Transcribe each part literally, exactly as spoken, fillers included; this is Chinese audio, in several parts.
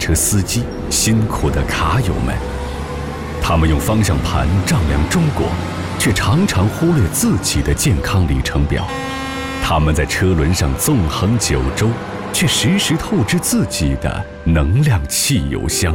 车司机、辛苦的卡友们，他们用方向盘丈量中国，却常常忽略自己的健康里程表。他们在车轮上纵横九州，却时时透支自己的能量汽油箱。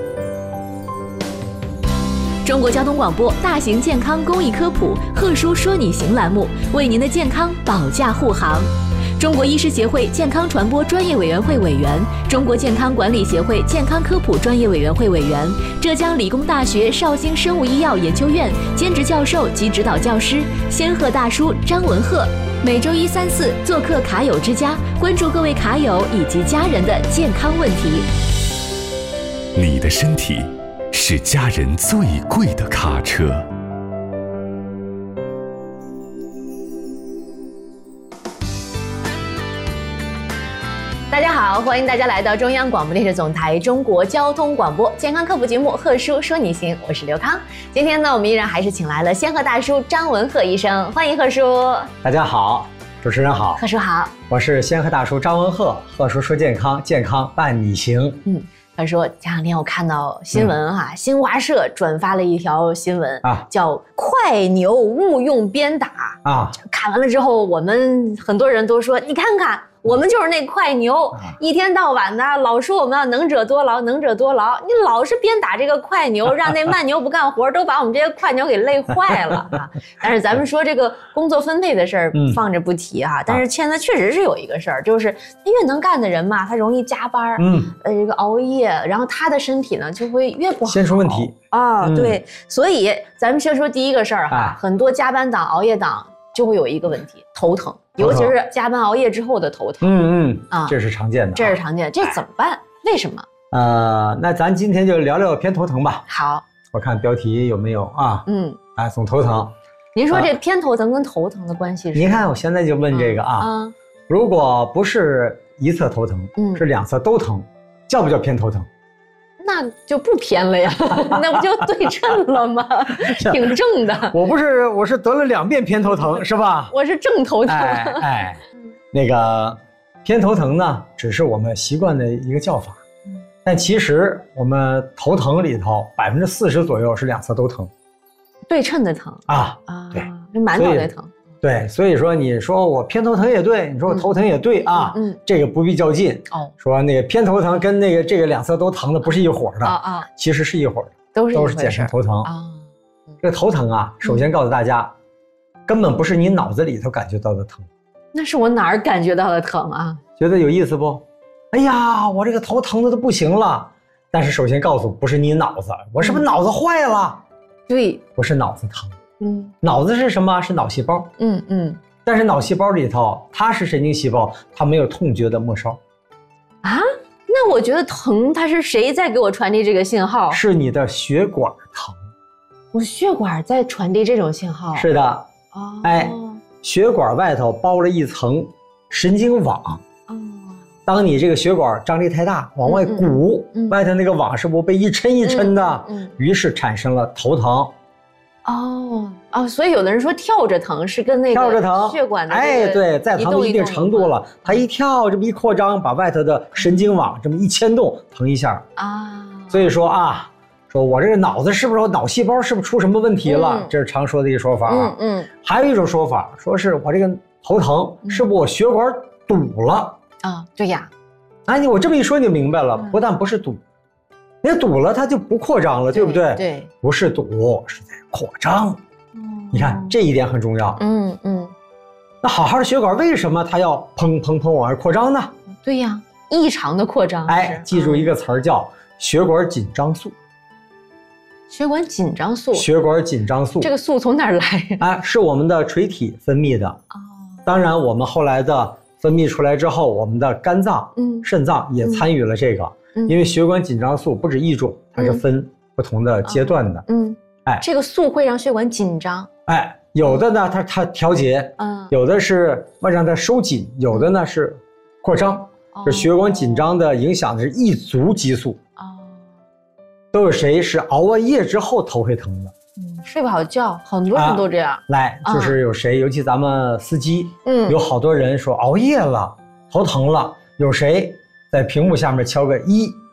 中国交通广播大型健康公益科普贺叔说你行栏目，为您的健康保驾护航。中国医师协会健康传播专业委员会委员，中国健康管理协会健康科普专业委员会委员，浙江理工大学绍兴生物医药研究院兼职教授及指导教师，仙鹤大叔张文鹤，每周一、三、四做客卡友之家，关注各位卡友以及家人的健康问题。 你的身体是家人最贵的卡车。 大家好，欢迎大家来到中央广播电视总台中国交通广播健康科普节目《贺叔说你行》，我是刘康。今天呢，我们依然还是请来了仙鹤大叔张文鹤医生，欢迎贺叔。 大家好，主持人好， 贺叔好， 我是仙鹤大叔张文鹤。贺叔说健康，健康伴你行。 嗯。他说前两天我看到新闻哈、啊嗯，新华社转发了一条新闻啊，叫快牛误用鞭打啊。看完了之后，我们很多人都说，你看看我们就是那快牛，啊、一天到晚的老说我们要能者多劳，能者多劳，你老是鞭打这个快牛，让那慢牛不干活，都把我们这些快牛给累坏了啊。但是咱们说这个工作分配的事儿放着不提哈、啊嗯，但是现在确实是有一个事儿，就是越能干的人嘛，他容易加班，嗯，呃，这个熬夜，然后他的身体呢就会越不好， 先出问题啊、嗯。对，所以咱们先说第一个事儿哈、啊，很多加班党、熬夜党就会有一个问题，头疼。尤其是加班熬夜之后的头疼， 嗯嗯啊，这是常见的， 这是常见的，这怎么办？为什么？ 呃，那咱今天就聊聊偏头疼吧。 好， 我看标题有没有啊？嗯，哎，总头疼。 您说这偏头疼跟头疼的关系是？ 您看，我现在就问这个啊，嗯、如果不是一侧头疼，嗯，是两侧都疼，叫不叫偏头疼？ 那就不偏了呀，那不就对称了吗？挺正的。 我不是，我是得了两遍偏头疼，是吧？ 我是正头疼。 哎哎，那个偏头疼呢，只是我们习惯的一个叫法，但其实我们头疼里头百分之四十左右是两侧都疼， 对称的疼啊啊，对， 就满脑袋疼。 对，所以说你说我偏头疼也对，你说我头疼也对啊，嗯，这个不必较劲哦。说那个偏头疼跟那个这个两侧都疼的不是一伙的啊啊，其实是一伙的， 都是都是简称头疼啊。这个头疼啊，首先告诉大家，根本不是你脑子里头感觉到的疼， 那是我哪儿感觉到的疼啊？ 觉得有意思不？哎呀，我这个头疼的都不行了。但是首先告诉，不是你脑子，我是不是脑子坏了？ 对， 不是脑子疼。嗯，脑子是什么？是脑细胞。嗯嗯，但是脑细胞里头，它是神经细胞，它没有痛觉的末梢。 啊，那我觉得疼，它是谁在给我传递这个信号？ 是你的血管疼。 我血管在传递这种信号？ 是的。哦，哎，血管外头包了一层神经网。哦，当你这个血管张力太大，往外鼓，嗯嗯、外头那个网是不是被一抻一抻的？嗯嗯、于是产生了头疼。 哦哦，所以有的人说跳着疼是跟那个跳着疼血管的哎，对，再疼到一定程度了，它一跳这么一扩张，把外头的神经网这么一牵动，疼一下啊。所以说啊，说我这个脑子是不是脑细胞是不是出什么问题了？嗯、这是常说的一个说法啊。嗯嗯。还有一种说法，说是我这个头疼，是不是我血管堵了啊？对呀。 哎，你我这么一说你就明白了，不但不是堵。你堵了，它就不扩张了， 对, 对不对？对，不是堵，是在扩张。嗯，你看这一点很重要。嗯嗯。那好好的血管为什么它要砰砰砰往外扩张呢？ 对呀，异常的扩张。 哎，记住一个词儿叫血管紧张素。 血管紧张素。 血管紧张素。 这个素从哪儿来？ 哎，是我们的垂体分泌的。哦。当然，我们后来的分泌出来之后，我们的肝脏、嗯、肾脏也参与了这个。嗯，因为血管紧张素不止一种，它是分不同的阶段的。嗯， 哎，这个素会让血管紧张。 哎，有的呢，它它调节，嗯，有的是让它收紧，有的呢是扩张。哦，这血管紧张的影响的是一族激素。哦，都有谁是熬完夜之后头会疼的？ 嗯，睡不好觉，很多人都这样。 啊、来，就是有谁，尤其咱们司机，嗯，有好多人说熬夜了，头疼了，有谁？在屏幕下面敲个一，